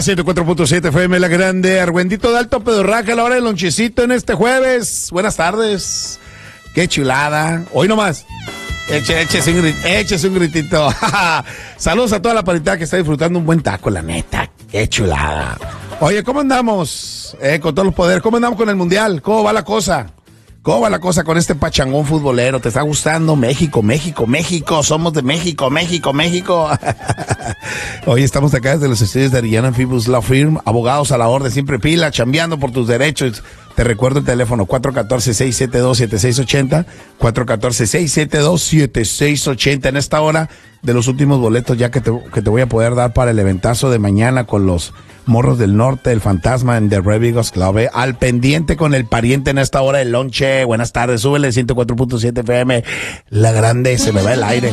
104.7 FM La Grande, Argüendito de Alto Pedorraje a la hora del lonchecito en este jueves. Buenas tardes. Qué chulada. Hoy nomás. Échese un gritito. Saludos a toda la paridad que está disfrutando un buen taco, la neta. Qué chulada. Oye, ¿cómo andamos? Con todos los poderes. ¿Cómo andamos con el Mundial? ¿Cómo va la cosa? ¿Cómo va la cosa con este pachangón futbolero? ¿Te está gustando? México, somos de México. Hoy estamos acá desde los estudios de Arellano Amphibious Law Firm, abogados a la orden, siempre pila, chambeando por tus derechos. Te recuerdo el teléfono 414-672-7680, 414-672-7680. En esta hora de los últimos boletos ya que te voy a poder dar para el eventazo de mañana con los Morros del Norte, el Fantasma en The Revigos Club. Al pendiente con el pariente en esta hora del lonche. Buenas tardes, súbele 104.7 FM. La Grande, se me va el aire.